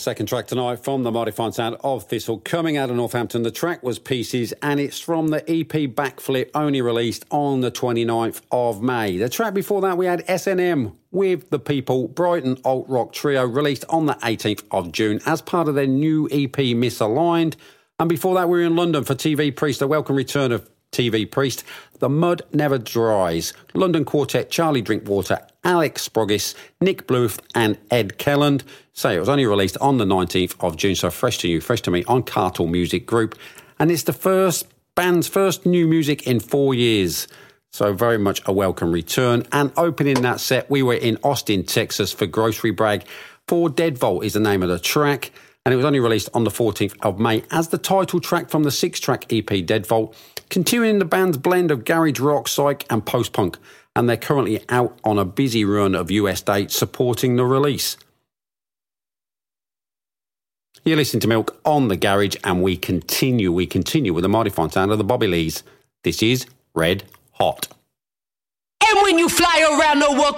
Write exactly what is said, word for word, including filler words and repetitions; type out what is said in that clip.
Second track tonight from the mighty fine sound of Thistle, coming out of Northampton. The track was Pieces, and it's from the E P Backflip, only released on the twenty-ninth of May. The track before that, we had S N M with The People, Brighton alt rock trio, released on the eighteenth of June as part of their new E P Misaligned. And before that, we were in London for T V Priest, a welcome return of T V Priest. The Mud Never Dries, London Quartet, Charlie Drinkwater, Alex Sproggis, Nick Bluth and Ed Kelland. Say it was only released on the nineteenth of June, so fresh to you, fresh to me on Cartel Music Group. And it's the first band's first new music in four years. So very much a welcome return. And opening that set, we were in Austin, Texas for Grocery Brag. For Dead Vault is the name of the track. And it was only released on the fourteenth of May as the title track from the six-track E P Dead Vault, continuing the band's blend of garage rock, psych and post-punk. And they're currently out on a busy run of U S dates supporting the release. You're listening to Milk on The Garage, and we continue, we continue with the mighty fine sound of the Bobby Lees. This is Red Hot. And when you fly around the world